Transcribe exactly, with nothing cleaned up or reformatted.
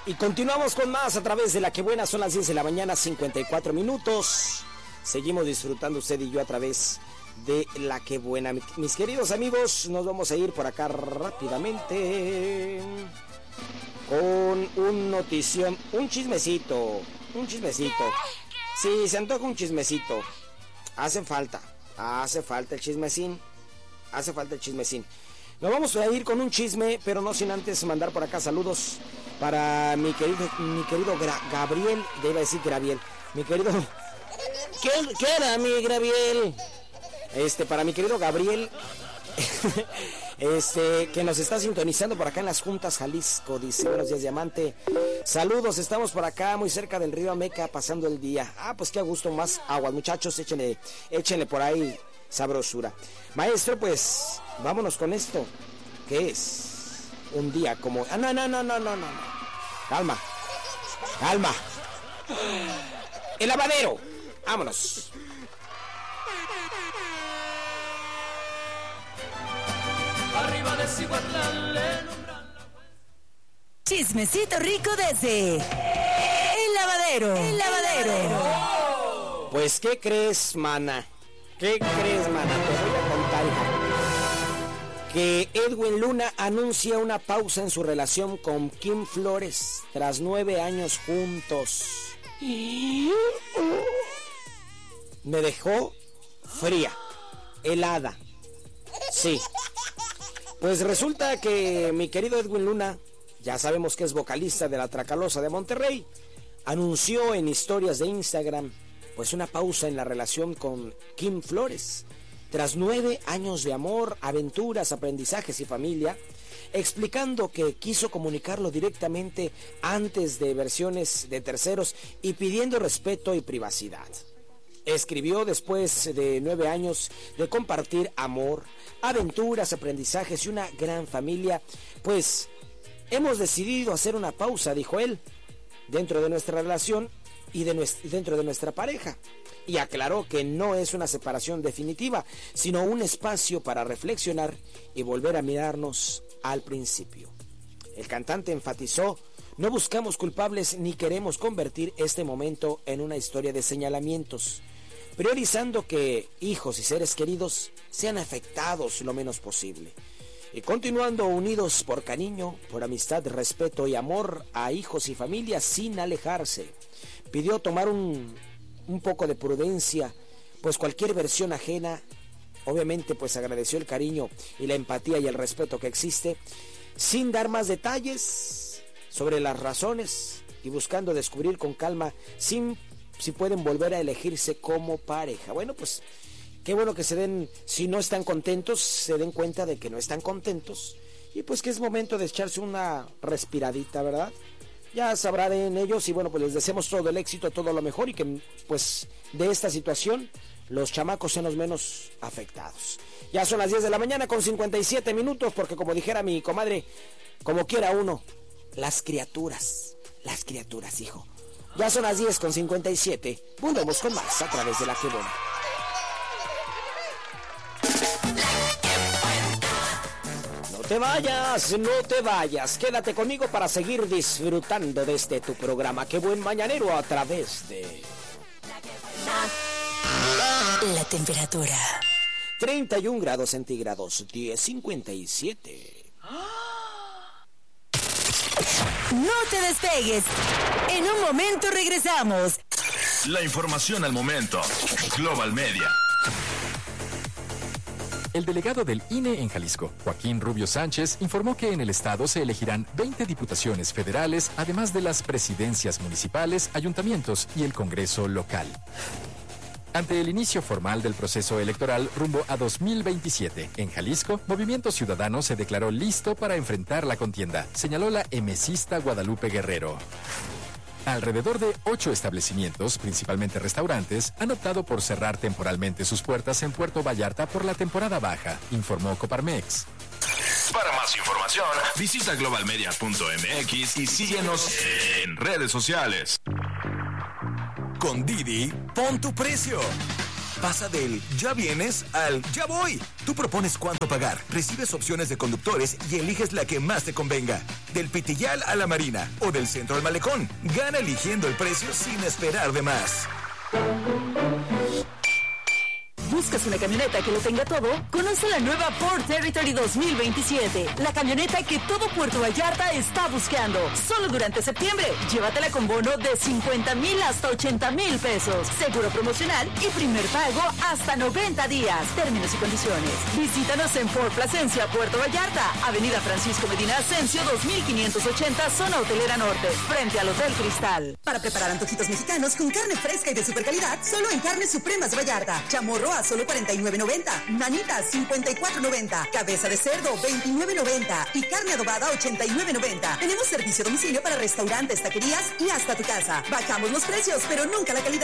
Y continuamos con más a través de La Que Buena. Son las diez de la mañana, cincuenta y cuatro minutos. Seguimos disfrutando usted y yo a través de La Que Buena. Mis queridos amigos, nos vamos a ir por acá rápidamente con un notición, un chismecito, un chismecito. Sí, se antoja un chismecito. Hace falta, hace falta el chismecín, hace falta el chismecín. Nos vamos a ir con un chisme, pero no sin antes mandar por acá saludos para mi querido, mi querido Gra- Gabriel, debe decir Graviel, mi querido, ¿qué, qué era mi Graviel? Este, para mi querido Gabriel, este, que nos está sintonizando por acá en las Juntas, Jalisco, dice, buenos días, Diamante, saludos, estamos por acá, muy cerca del río Ameca, pasando el día, ah, pues qué a gusto, más aguas, muchachos, échenle, échenle por ahí sabrosura. Maestro, pues, vámonos con esto, ¿qué es? Un día como... Ah, no, no, no, no, no, no, calma, calma, el lavadero, vámonos. Arriba de Cihuatlán le nombran la... Chismecito rico desde El Lavadero. El Lavadero. Pues, ¿qué crees, mana? ¿Qué crees, mana? Te voy a contar, hija, que Edwin Luna anuncia una pausa en su relación con Kim Flores tras nueve años juntos. Me dejó fría, helada. Sí. Pues resulta que mi querido Edwin Luna, ya sabemos que es vocalista de La Tracalosa de Monterrey, anunció en historias de Instagram pues una pausa en la relación con Kim Flores. Tras nueve años de amor, aventuras, aprendizajes y familia, explicando que quiso comunicarlo directamente antes de versiones de terceros y pidiendo respeto y privacidad. Escribió después de nueve años de compartir amor, aventuras, aprendizajes y una gran familia, pues hemos decidido hacer una pausa, dijo él, dentro de nuestra relación y de nuestra, dentro de nuestra pareja. Y aclaró que no es una separación definitiva, sino un espacio para reflexionar y volver a mirarnos al principio. El cantante enfatizó: no buscamos culpables ni queremos convertir este momento en una historia de señalamientos, priorizando que hijos y seres queridos sean afectados lo menos posible. Y continuando unidos por cariño, por amistad, respeto y amor a hijos y familias sin alejarse. Pidió tomar un, un poco de prudencia, pues cualquier versión ajena, obviamente pues agradeció el cariño y la empatía y el respeto que existe, sin dar más detalles sobre las razones y buscando descubrir con calma sin, si pueden volver a elegirse como pareja. Bueno, pues qué bueno que se den, si no están contentos, se den cuenta de que no están contentos y pues que es momento de echarse una respiradita, ¿verdad? Ya sabrán en ellos y bueno, pues les deseamos todo el éxito, todo lo mejor y que pues de esta situación los chamacos sean los menos afectados. Ya son las diez de la mañana con cincuenta y siete minutos porque como dijera mi comadre, como quiera uno, las criaturas, las criaturas, hijo. Ya son las diez con cincuenta y siete, volvemos con más a través de La Que Buena. No te vayas, no te vayas, quédate conmigo para seguir disfrutando de este tu programa, Qué Buen Mañanero, a través de... La temperatura treinta y un grados centígrados, diez cincuenta y siete. No te despegues, en un momento regresamos. La información al momento, Global Media. El delegado del I N E en Jalisco, Joaquín Rubio Sánchez, informó que en el estado se elegirán veinte diputaciones federales, además de las presidencias municipales, ayuntamientos y el Congreso local. Ante el inicio formal del proceso electoral rumbo a dos mil veintisiete, en Jalisco, Movimiento Ciudadano se declaró listo para enfrentar la contienda, señaló la emesista Guadalupe Guerrero. Alrededor de ocho establecimientos, principalmente restaurantes, han optado por cerrar temporalmente sus puertas en Puerto Vallarta por la temporada baja, informó Coparmex. Para más información, visita global media punto m x y síguenos en redes sociales. Con Didi, pon tu precio. Pasa del ya vienes al ya voy. Tú propones cuánto pagar, recibes opciones de conductores y eliges la que más te convenga. del Pitillal a la Marina o del centro al Malecón. Gana eligiendo el precio sin esperar de más. ¿Buscas una camioneta que lo tenga todo? Conoce la nueva Ford Territory dos mil veintisiete, la camioneta que todo Puerto Vallarta está buscando. Solo durante septiembre, llévatela con bono de cincuenta mil hasta ochenta mil pesos, seguro promocional y primer pago hasta noventa días. Términos y condiciones. Visítanos en Ford Plasencia, Puerto Vallarta, Avenida Francisco Medina Ascencio dos mil quinientos ochenta, zona hotelera norte, frente al Hotel Cristal. Para preparar antojitos mexicanos con carne fresca y de super calidad, solo en Carnes Supremas de Vallarta. Chamorro a solo cuarenta y nueve noventa, manitas cincuenta y cuatro noventa, cabeza de cerdo veintinueve noventa y carne adobada ochenta y nueve noventa. Tenemos servicio a domicilio para restaurantes, taquerías y hasta tu casa. Bajamos los precios, pero nunca la calidad.